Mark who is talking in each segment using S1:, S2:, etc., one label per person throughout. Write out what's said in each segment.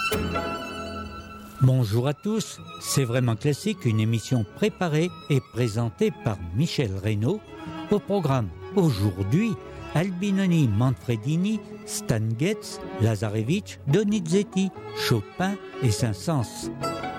S1: Bonjour à tous, c'est vraiment classique, une émission préparée et présentée par Michel Reynaud. Au programme aujourd'hui, Albinoni, Manfredini, Stan Getz, Lazarevich, Donizetti, Chopin et Saint-Saëns.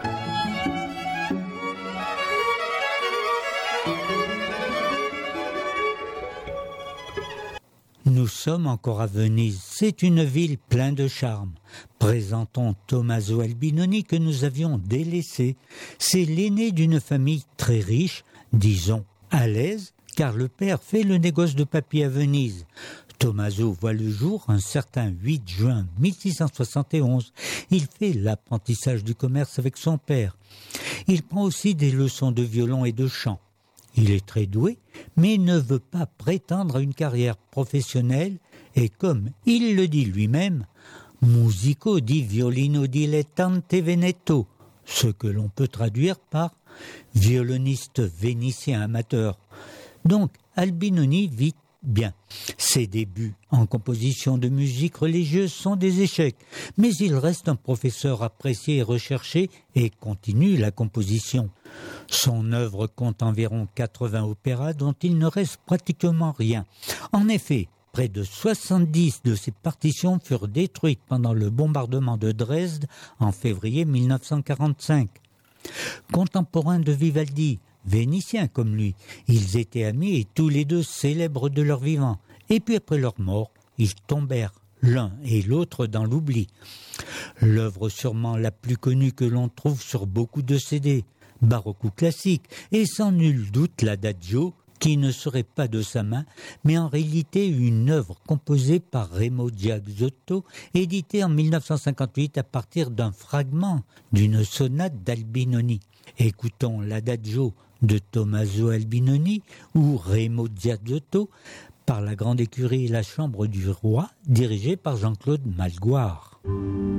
S1: Nous sommes encore à Venise, c'est une ville pleine de charme. Présentons Tommaso Albinoni que nous avions délaissé. C'est l'aîné d'une famille très riche, disons à l'aise, car le père fait le négoce de papier à Venise. Tommaso voit le jour un certain 8 juin 1671. Il fait l'apprentissage du commerce avec son père. Il prend aussi des leçons de violon et de chant. Il est très doué, mais ne veut pas prétendre à une carrière professionnelle et comme il le dit lui-même, « musico di violino dilettante veneto », ce que l'on peut traduire par « violoniste vénitien amateur ». Donc, Albinoni vit bien. Ses débuts en composition de musique religieuse sont des échecs, mais il reste un professeur apprécié et recherché et continue la composition. Son œuvre compte environ 80 opéras dont il ne reste pratiquement rien. En effet, près de 70 de ses partitions furent détruites pendant le bombardement de Dresde en février 1945. Contemporain de Vivaldi, vénitiens comme lui, ils étaient amis et tous les deux célèbres de leur vivant. Et puis après leur mort, ils tombèrent l'un et l'autre dans l'oubli. L'œuvre sûrement la plus connue que l'on trouve sur beaucoup de CD, baroque ou classique, et sans nul doute l'Adagio, qui ne serait pas de sa main, mais en réalité une œuvre composée par Remo Giazzotto, éditée en 1958 à partir d'un fragment d'une sonate d'Albinoni. Écoutons l'Adagio de Tommaso Albinoni ou Remo Giazzotto par la Grande Écurie et la Chambre du Roi, dirigée par Jean-Claude Malgoire.